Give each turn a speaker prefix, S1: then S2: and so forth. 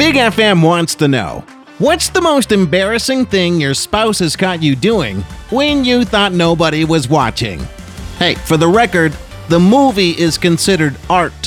S1: Big FM wants to know, what's the most embarrassing thing your spouse has caught you doing when you thought nobody was watching? Hey, for the record, the movie is considered art